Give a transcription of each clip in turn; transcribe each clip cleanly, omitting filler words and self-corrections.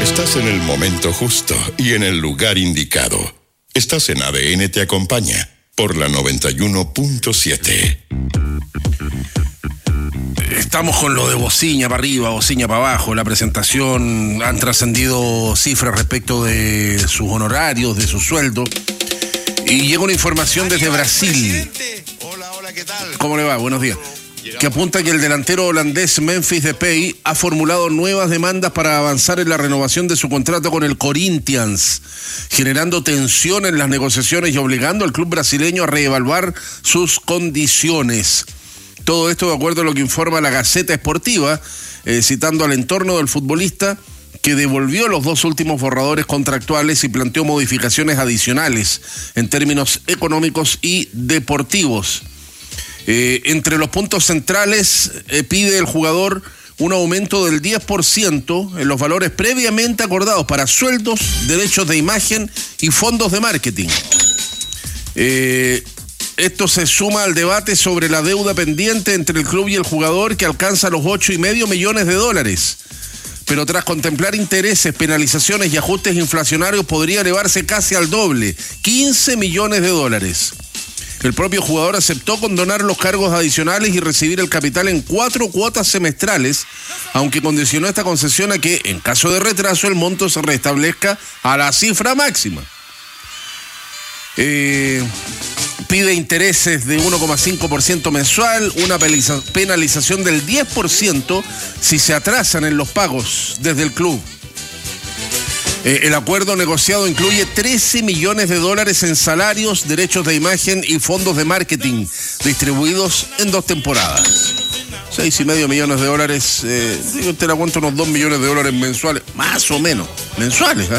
Estás en el momento justo y en el lugar indicado. Estás en ADN Te Acompaña por la 91.7. Estamos con lo de Bociña para arriba, Bociña para abajo. La presentación, han trascendido cifras respecto de sus honorarios, de su sueldo. Y llega una información desde Brasil. Hola, ¿qué tal? ¿Cómo le va? Buenos días. Que apunta que el delantero holandés Memphis Depay ha formulado nuevas demandas para avanzar en la renovación de su contrato con el Corinthians, generando tensión en las negociaciones y obligando al club brasileño a reevaluar sus condiciones. Todo esto de acuerdo a lo que informa la Gaceta Esportiva, citando al entorno del futbolista, que devolvió los dos últimos borradores contractuales y planteó modificaciones adicionales en términos económicos y deportivos. Entre los puntos centrales pide el jugador un aumento del 10% en los valores previamente acordados para sueldos, derechos de imagen y fondos de marketing. Esto se suma al debate sobre la deuda pendiente entre el club y el jugador, que alcanza los $8,5 millones. Pero tras contemplar intereses, penalizaciones y ajustes inflacionarios, podría elevarse casi al doble, $15 millones. El propio jugador aceptó condonar los cargos adicionales y recibir el capital en 4 cuotas semestrales, aunque condicionó esta concesión a que, en caso de retraso, el monto se restablezca a la cifra máxima. Pide intereses de 1,5% mensual, una penalización del 10% si se atrasan en los pagos desde el club. El acuerdo negociado incluye $13 millones en salarios, derechos de imagen y fondos de marketing, distribuidos en 2 temporadas. $6,5 millones. Digo, te la cuento, unos $2 millones mensuales, más o menos, mensuales.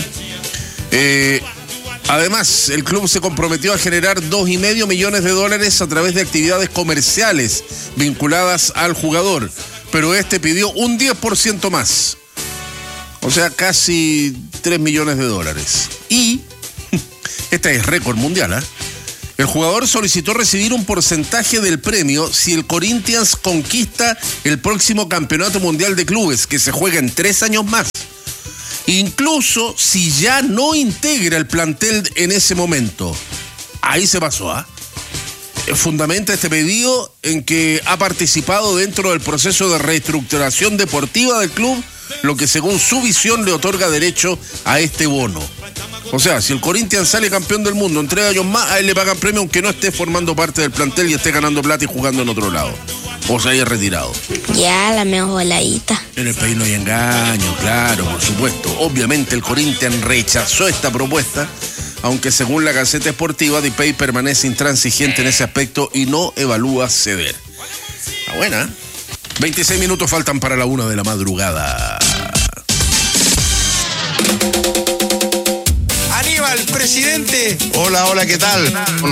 Además, el club se comprometió a generar $2,5 millones a través de actividades comerciales vinculadas al jugador, pero este pidió un 10% más. O sea, casi $3 millones. Y, esta es récord mundial, el jugador solicitó recibir un porcentaje del premio si el Corinthians conquista el próximo campeonato mundial de clubes, que se juega en 3 años más. Incluso si ya no integra el plantel en ese momento. Ahí se pasó, Fundamenta este pedido en que ha participado dentro del proceso de reestructuración deportiva del club, lo que según su visión le otorga derecho a este bono. O sea, si el Corinthians sale campeón del mundo en 3 años más, a él le pagan premio aunque no esté formando parte del plantel y esté ganando plata y jugando en otro lado. O se haya retirado. Ya, la mejor voladita. En el país no hay engaño, claro, por supuesto. Obviamente el Corinthians rechazó esta propuesta, aunque según la Gaceta Esportiva, Depay permanece intransigente en ese aspecto y no evalúa ceder. Está buena, 26 minutos faltan para la 1 de la madrugada. Aníbal, presidente. Hola, ¿qué tal?